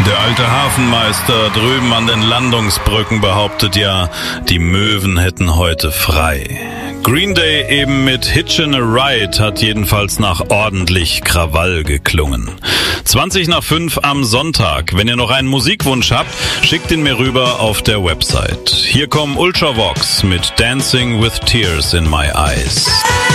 Der alte Hafenmeister drüben an den Landungsbrücken behauptet ja, die Möwen hätten heute frei. Green Day eben mit Hitchin' a Ride hat jedenfalls nach ordentlich Krawall geklungen. 5:20 am Sonntag. Wenn ihr noch einen Musikwunsch habt, schickt ihn mir rüber auf der Website. Hier kommen Ultravox mit Dancing with Tears in My Eyes.